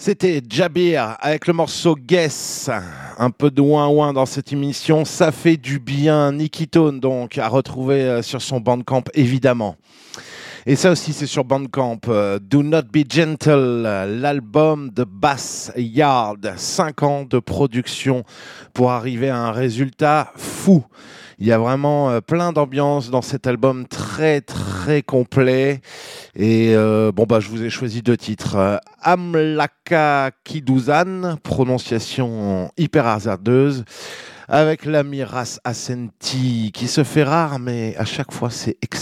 C'était Jabir avec le morceau Guess. Un peu de ouin-ouin dans cette émission, ça fait du bien. Nicky Tone donc à retrouver sur son Bandcamp évidemment. Et ça aussi c'est sur Bandcamp. Do Not Be Gentle, l'album de Bass Yard. 5 ans de production pour arriver à un résultat fou. Il y a vraiment plein d'ambiance dans cet album très très complet. Et je vous ai choisi 2 titres. Amlaka Kiduzan, prononciation hyper hasardeuse, avec l'ami Ras Asenti, qui se fait rare, mais à chaque fois c'est excellent.